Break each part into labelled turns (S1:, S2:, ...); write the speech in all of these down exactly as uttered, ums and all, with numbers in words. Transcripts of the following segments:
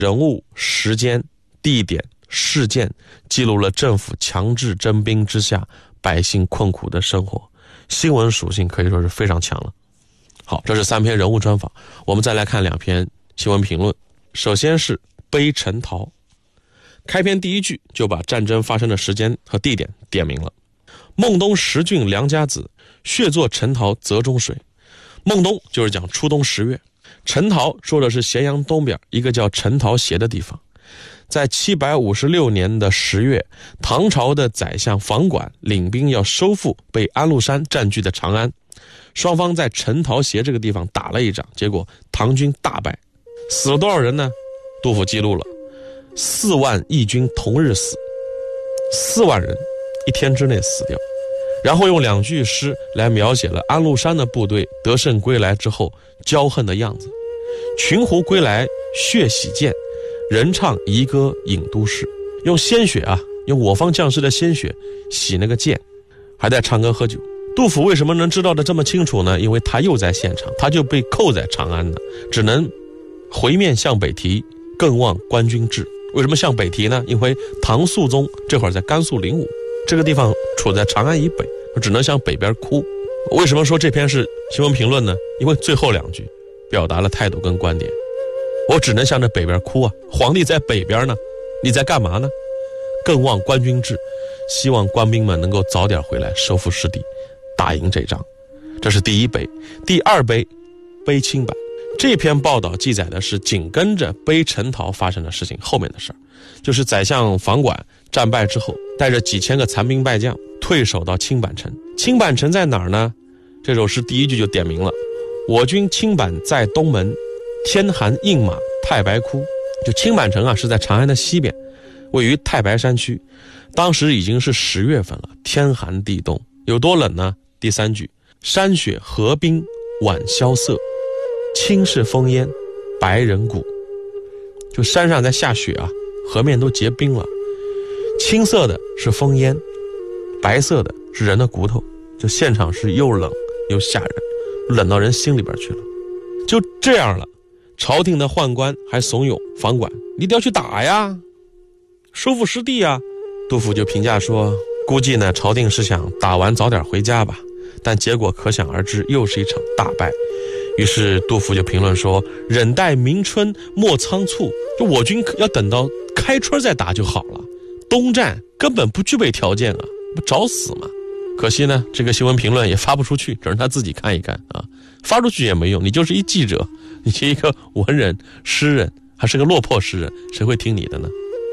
S1: 人物、时间、地点、事件，记录了政府强制征兵之下百姓困苦的生活，新闻属性可以说是非常强了。好，这是三篇人物专访，我们再来看两篇新闻评论。首先是悲陈桃，开篇第一句就把战争发生的时间和地点点明了。孟冬十郡良家子，血作陈桃泽中水。孟冬就是讲初冬十月，陈桃说的是咸阳东边一个叫陈桃斜的地方。在七百五十六年的十月，唐朝的宰相房管领兵要收复被安禄山占据的长安，双方在陈桃斜这个地方打了一仗，结果唐军大败，死了多少人呢？杜甫记录了四万义军同日死，四万人一天之内死掉。然后用两句诗来描写了安禄山的部队得胜归来之后骄横的样子。群狐归来血洗剑，人唱夷歌饮都市。用鲜血啊，用我方将士的鲜血洗那个剑，还在唱歌喝酒。杜甫为什么能知道的这么清楚呢？因为他又在现场，他就被扣在长安呢，只能回面向北提，更望官军至。为什么向北提呢？因为唐肃宗这会儿在甘肃灵武，这个地方处在长安以北，只能向北边哭。为什么说这篇是新闻评论呢？因为最后两句表达了态度跟观点。我只能向着北边哭啊，皇帝在北边呢，你在干嘛呢？更望官军至，希望官兵们能够早点回来收复失地，打赢这仗。这是第一悲。第二悲，悲清版。这篇报道记载的是紧跟着悲陈桃发生的事情后面的事儿，就是宰相房管战败之后，带着几千个残兵败将退守到青坂城。青坂城在哪儿呢？这首诗第一句就点明了，我军青坂在东门，天寒饮马太白窟。就青坂城啊是在长安的西边，位于太白山区。当时已经是十月份了，天寒地冻，有多冷呢？第三句，山雪河冰晚萧瑟，青是风烟白人骨。就山上在下雪啊，河面都结冰了，青色的是风烟，白色的是人的骨头。就现场是又冷又吓人，冷到人心里边去了。就这样了，朝廷的宦官还怂恿房管，你一定要去打呀，收复失地啊。杜甫就评价说，估计呢朝廷是想打完早点回家吧，但结果可想而知，又是一场大败。于是杜甫就评论说，忍待明春莫仓促，就我军要等到开春再打就好了，冬战根本不具备条件啊，不找死吗？可惜呢，这个新闻评论也发不出去，只能他自己看一看啊，发出去也没用，你就是一记者，你是一个文人、诗人，还是个落魄诗人，谁会听你的呢？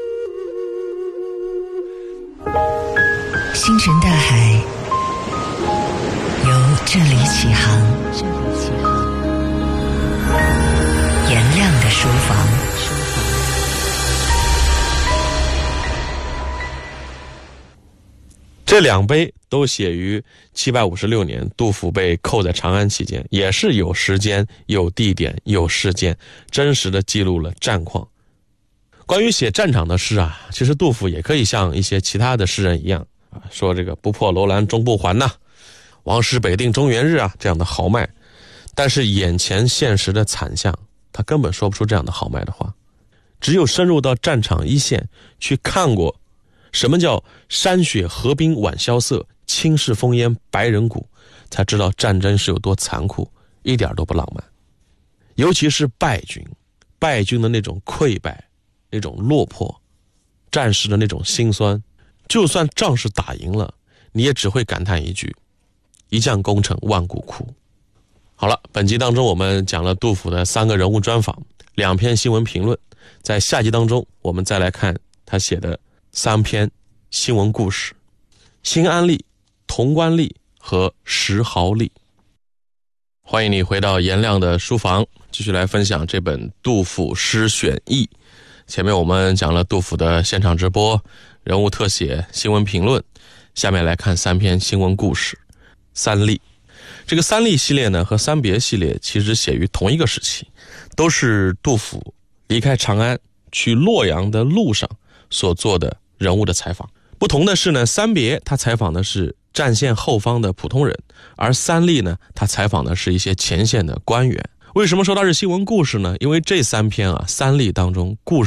S2: 星辰大海由这里起航，这里起航，颜亮的书房。
S1: 这两碑都写于七百五十六年，杜甫被扣在长安期间，也是有时间、有地点、有事件，真实的记录了战况。关于写战场的诗啊，其实杜甫也可以像一些其他的诗人一样啊，说这个不破楼兰终不还呐、啊，王师北定中原日啊，这样的豪迈。但是眼前现实的惨象，他根本说不出这样的豪迈的话。只有深入到战场一线去看过什么叫山雪河冰晚萧瑟，青是风烟白人骨，才知道战争是有多残酷，一点都不浪漫。尤其是败军，败军的那种溃败，那种落魄，战士的那种心酸，就算仗是打赢了，你也只会感叹一句，一将功成万骨枯。好了，本集当中我们讲了杜甫的三个人物专访，两篇新闻评论。在下集当中我们再来看他写的三篇新闻故事，新安吏、潼关吏和石壕吏。欢迎你回到颜亮的书房，继续来分享这本杜甫诗选译。前面我们讲了杜甫的现场直播、人物特写、新闻评论，下面来看三篇新闻故事。三吏，这个三吏系列呢和三别系列其实写于同一个时期，都是杜甫离开长安去洛阳的路上所做的人物的采访。不同的是呢，三别他采访的是战线后方的普通人，而三吏呢他采访的是一些前线的官员。为什么说它是新闻故事呢？因为这三篇啊，三吏当中故事